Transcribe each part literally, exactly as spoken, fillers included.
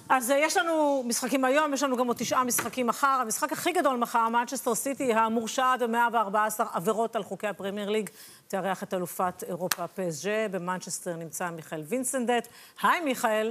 אז יש לנו משחקים היום, יש לנו גם עוד תשעה משחקים מחר. המשחק הכי גדול מחר, מנצ'סטר סיטי, המורשעת ב-מאה וארבע עשרה עבירות על חוקי הפרמייר ליג, תארח את אלופת אירופה פי אס ג'י. במנצ'סטר נמצא מיכאל וינסנדט. היי מיכאל.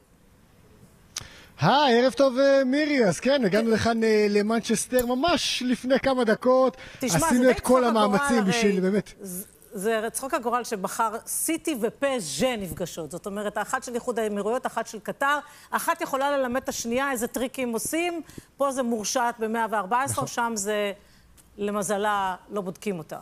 היי, ערב טוב מירי. אז כן, הגענו לכאן למנצ'סטר ממש לפני כמה דקות. עשינו את כל המאמצים בשביל באמת... זה צחוק הגורל שבחר סיטי ופי אס ג'י נפגשות. זאת אומרת, האחת של איחוד האמירויות, אחת של קטר. אחת יכולה ללמד את השנייה איזה טריקים עושים. פה זה מורשעת ב-מאה וארבע עשרה, שם זה למזלה לא בודקים אותה.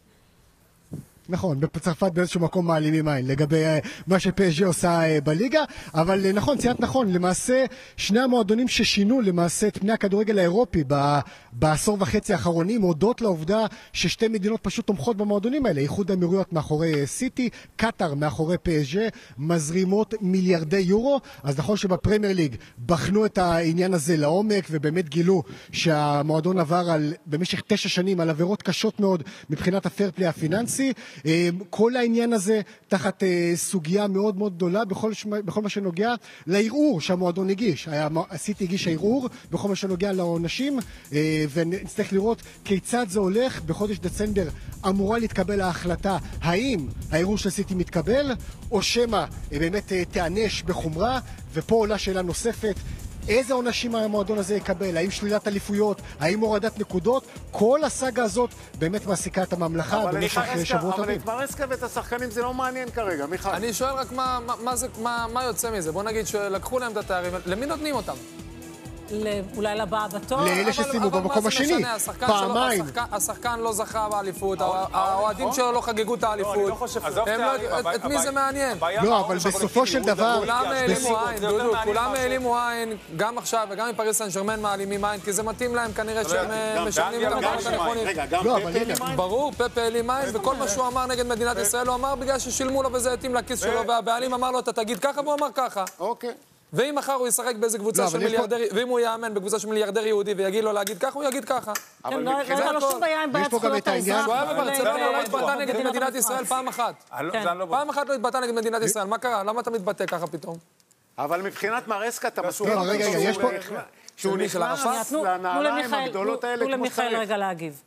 נכון, בצרפת באיזשהו מקום מעלימים עין לגבי מה שפי אס ג'י עושה בליגה, אבל נכון, ציינת נכון, למעשה שני המועדונים ששינו למעשה את פני הכדורגל האירופי בעשור וחצי האחרונים, הודות לעובדה ששתי מדינות פשוט תומכות במועדונים האלה, איחוד האמירויות מאחורי סיטי, קטר מאחורי פי אס ג'י, מזרימות מיליארדי יורו. אז נכון שבפרמייר ליג בחנו את העניין הזה לעומק, ובאמת גילו שהמועדון עבר על, במשך תשע שנים על עבירות קשות מאוד מבחינת הפייר פליי הפיננסי. כל העניין הזה תחת סוגיה מאוד מאוד גדולה בכל, בכל מה שנוגע לערעור שהמועדון הגיש. הסיטי הגיש הערעור בכל מה שנוגע לעונשים, ונצטרך לראות כיצד זה הולך. בחודש דצמבר אמורה להתקבל ההחלטה האם הערעור של הסיטי מתקבל או שמה באמת תענש בחומרה. ופה עולה שאלה נוספת, איזה עונשים המועדון הזה יקבל? האם שלילת אליפויות? האם הורדת נקודות? כל הסאגה הזאת באמת מעסיקה את הממלכה במשך שבועות אבל רבים. את מרסקה ואת השחקנים זה לא מעניין כרגע, מיכל. אני שואל רק מה, מה, זה, מה, מה יוצא מזה? בוא נגיד שלקחו להם את התארים, למי נותנים אותם? אולי לבא בתור? לאלה ששימו במקום השני, פעמיים. השחקן לא זכה באליפות, האוהדים שלו לא חגגו את האליפות. את מי זה מעניין? לא, אבל בסופו של דבר... כולם העלימו עין, דודו, כולם העלימו עין, גם עכשיו וגם עם פריס סן ז'רמן מעלימים עין, כי זה מתאים להם כנראה שהם משלמים את המקומות הנכונים. ברור, פפה העלים עין, וכל מה שהוא אמר נגד מדינת ישראל, הוא אמר בגלל ששילמו לו וזה התאים לכיס שלו, והבעלים אמר לו, אתה תגיד ככה, והוא אמר ככה. אוקיי. ואם מחר הוא ישחק באיזה קבוצה של מיליארדר, ואם הוא יאמן בקבוצה של מיליארדר יהודי ויגיד לו להגיד ככה, הוא יגיד ככה. אבל לא לא שום בעיה עם בעיית זכויות האזרח. הוא היה בברצלונה, לא התבטא נגד מדינת ישראל פעם אחת. פעם אחת לא התבטא נגד מדינת ישראל. מה קרה? למה אתה מתבטא ככה פתאום? אבל מבחינת מרסקה אתה מסכים שהוא נכנס לנעליים הגדולות האלה כמו שצריך. תנו למיכאל רגע להגיב.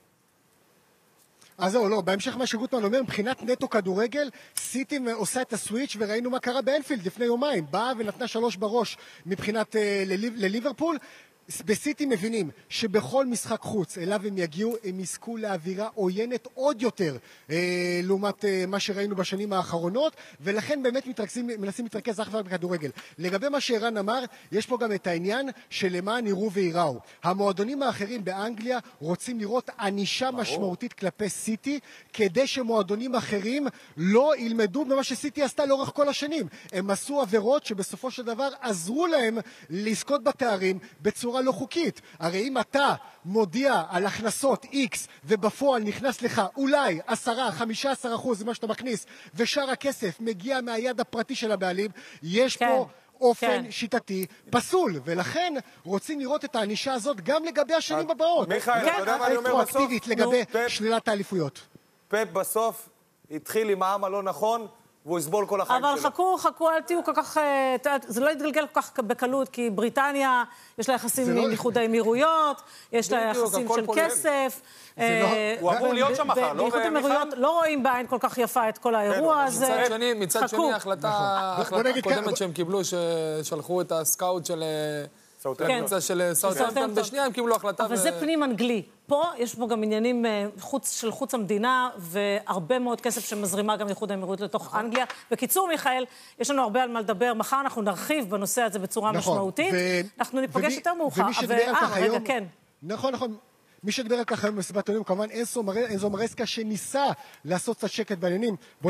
אז זהו, לא, בהמשך מה שגוטמן אומר, מבחינת נטו כדורגל, סיטי עושה את הסוויץ' וראינו מה קרה באנפילד לפני יומיים, באה ונתנה שלוש בראש מבחינת אה, לליברפול. בסיטי מבינים שבכל משחק חוץ אליו הם יגיעו, הם יזכו לאווירה עוינת עוד יותר אה, לעומת אה, מה שראינו בשנים האחרונות, ולכן באמת מתרכזים, מנסים להתרכז אך ורק בכדורגל. לגבי מה שערן אמר, יש פה גם את העניין שלמען יראו ויראו. המועדונים האחרים באנגליה רוצים לראות ענישה משמעותית כלפי סיטי, כדי שמועדונים אחרים לא ילמדו במה שסיטי עשתה לאורך כל השנים. הם עשו עבירות שבסופו של דבר עזרו להם לזכות בתארים בצורה לא חוקית. הרי אם אתה מודיע על הכנסות X ובפועל נכנס לך אולי עשרה, חמישה עשר אחוז ממה שאתה מכניס, ושאר הכסף מגיע מהיד הפרטי של הבעלים, יש כן. פה אופן כן. שיטתי פסול, ולכן רוצים לראות את הענישה הזאת גם לגבי השנים הבאות. מיכאל, אתה יודע מה אני אומר בסוף? רטרואקטיבית לגבי שלילת האליפויות. פפ בסוף התחיל עם העם הלא נכון, והוא יסבול כל החיים שלו. אבל חכו, חכו, אל תהיו כל כך... זה לא יתגלגל כל כך בקלות, כי בריטניה יש לה יחסים עם איחוד האמירויות, יש לה יחסים של כסף. הוא אמור להיות שם מחר, לא? באיחוד האמירויות לא רואים בעין כל כך יפה את כל האירוע הזה. מצד שני, ההחלטה הקודמת שהם קיבלו, ששלחו את הסקאוט של... קבוצה של סאות'המפטון, בשנייה הם קיבלו החלטה. אבל זה פנים אנגלי. פה יש פה גם עניינים של חוץ המדינה, והרבה מאוד כסף שמזרימה גם לאיחוד האמירויות לתוך אנגליה. בקיצור, מיכאל, יש לנו הרבה על מה לדבר. מחר אנחנו נרחיב בנושא הזה בצורה משמעותית. אנחנו ניפגש יותר מאוחר. רגע, כן. נכון, נכון. מי שדבר על כך היום בסיבת עולים, כמובן אנזו מרסקה שניסה לעשות קצת שקט בעניינים.